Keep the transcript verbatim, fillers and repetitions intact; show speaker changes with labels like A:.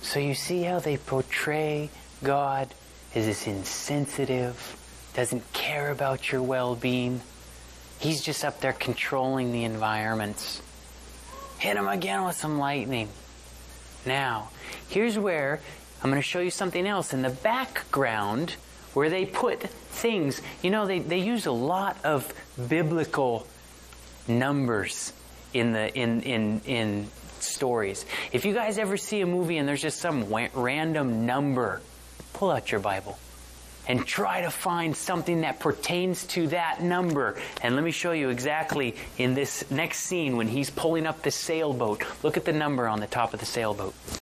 A: So you see how they portray God as this insensitive, doesn't care about your well-being. He's just up there controlling the environments. Hit him again with some lightning. Now, here's where I'm going to show you something else. In the background, where they put things, you know, they, they use a lot of biblical numbers in the in in in stories. If you guys ever see a movie and there's just some wa- random number, pull out your Bible and try to find something that pertains to that number. And let me show you exactly in this next scene when he's pulling up the sailboat. Look at the number on the top of the sailboat.